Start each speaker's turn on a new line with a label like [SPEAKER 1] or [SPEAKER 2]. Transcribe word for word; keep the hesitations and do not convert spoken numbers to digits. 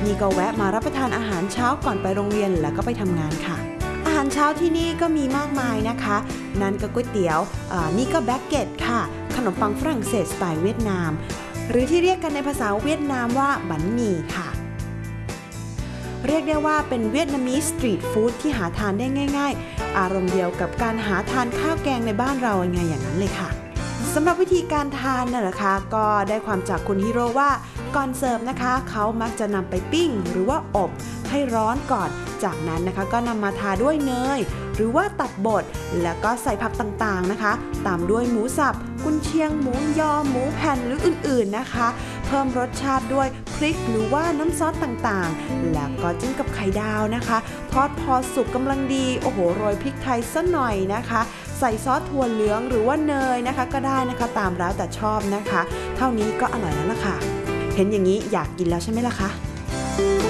[SPEAKER 1] นี่ก็แวะมารับประทานอาหารเช้าก่อนไปโรงเรียนแล้วก็ไปทำงานค่ะอาหารเช้าที่นี่ก็มีมากมายนะคะนั่นก็ก๋วยเตี๋ยวนี่ก็แบ็กเก็ตค่ะขนมปังฝรั่งเศสสไตล์เวียดนามหรือที่เรียกกันในภาษาเวียดนามว่าบั๋นหมี่ค่ะเรียกได้ว่าเป็นเวียดนามีสสตรีทฟู้ดที่หาทานได้ง่ายๆอารมณ์เดียวกับการหาทานข้าวแกงในบ้านเราไงอย่างนั้นเลยค่ะสำหรับวิธีการทานน่ะนะคะก็ได้ความจากคุณฮิโร่ว่าก่อนเสิร์ฟนะคะเขามักจะนำไปปิ้งหรือว่าอบให้ร้อนก่อนจากนั้นนะคะก็นำมาทาด้วยเนยหรือว่าตัดบดแล้วก็ใส่ผักต่างๆนะคะตามด้วยหมูสับกุนเชียงหมูยอหมูแผ่นหรืออื่นๆนะคะเพิ่มรสชาติด้วยพริกหรือว่าน้ำซอสต่างๆแล้วก็จิ้มกับไข่ดาวนะคะทอดพอสุกกำลังดีโอ้โหโรยพริกไทยสักหน่อยนะคะใส่ซอสถั่วเหลืองหรือว่าเนยนะคะก็ได้นะคะตามแล้วแต่ชอบนะคะเท่านี้ก็อร่อยแล้วล่ะค่ะเห็นอย่างนี้อยากกินแล้วใช่ไหมล่ะคะ